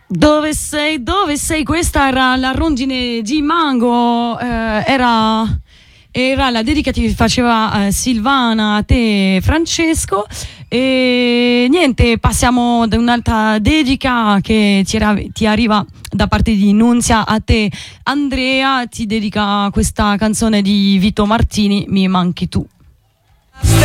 Dove sei? Dove sei? Questa era la rondine di Mango, era la dedica che faceva Silvana a te, Francesco. E niente, passiamo ad un'altra dedica che ti arriva da parte di Nunzia a te, Andrea. Ti dedica questa canzone di Vito Martini, Mi manchi tu.